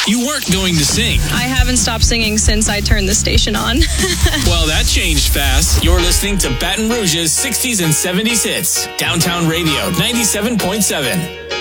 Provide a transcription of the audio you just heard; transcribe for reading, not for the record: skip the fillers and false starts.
You weren't going to sing. I haven't stopped singing since I turned the station on. Well, that changed fast. You're listening to Baton Rouge's 60s and 70s hits. Downtown Radio 97.7.